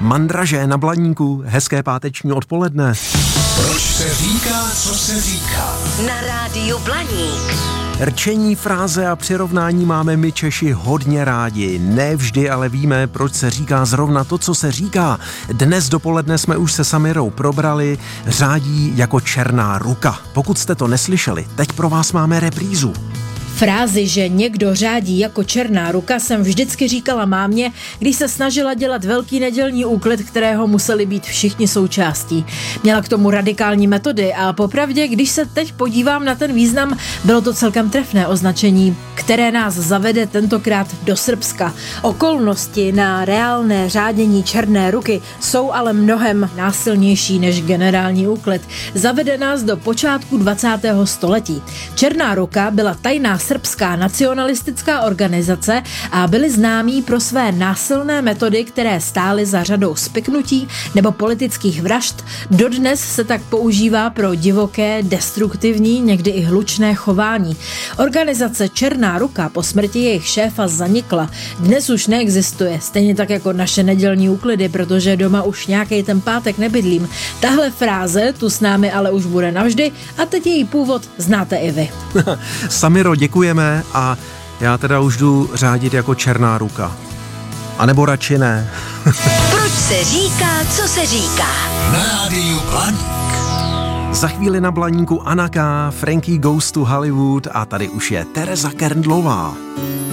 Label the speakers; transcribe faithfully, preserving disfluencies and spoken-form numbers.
Speaker 1: Mandraže na Blaníku, hezké páteční odpoledne.
Speaker 2: Proč se říká, co se říká?
Speaker 3: Na rádiu Blaník.
Speaker 1: Rčení, fráze a přirovnání máme my Češi hodně rádi. Ne vždy ale víme, proč se říká zrovna to, co se říká. Dnes dopoledne jsme už se Samirou probrali řádí jako černá ruka. Pokud jste to neslyšeli, teď pro vás máme reprízu.
Speaker 4: Frázi, že někdo řádí jako černá ruka, jsem vždycky říkala mámě, když se snažila dělat velký nedělní úklid, kterého museli být všichni součástí. Měla k tomu radikální metody a popravdě, když se teď podívám na ten význam, bylo to celkem trefné označení, které nás zavede tentokrát do Srbska. Okolnosti na reálné řádění černé ruky jsou ale mnohem násilnější než generální úklid. Zavede nás do počátku dvacátého století. Černá ruka byla tajná srbská nacionalistická organizace a byli známí pro své násilné metody, které stály za řadou spiknutí nebo politických vražd. Dodnes se tak používá pro divoké, destruktivní, někdy i hlučné chování. Organizace Černá ruka po smrti jejich šéfa zanikla. Dnes už neexistuje, stejně tak jako naše nedělní úklidy, protože doma už nějaký ten pátek nebydlím. Tahle fráze tu s námi ale už bude navždy a teď její původ znáte i vy.
Speaker 1: Samiro, děkujeme a já teda už jdu řádit jako černá ruka. A nebo radši ne.
Speaker 3: Proč se říká, co se říká?
Speaker 2: Na rádiu Blaník.
Speaker 1: Za chvíli na Blaníku Anna K, Frankie Goes to Hollywood a tady už je Tereza Kerndlová.